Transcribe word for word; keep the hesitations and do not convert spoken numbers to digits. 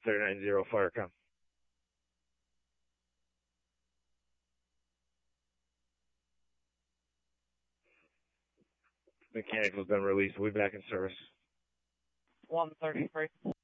thirty-nine zero, Firecom. Mechanical's been released. We'll be back in service. one thirty-three.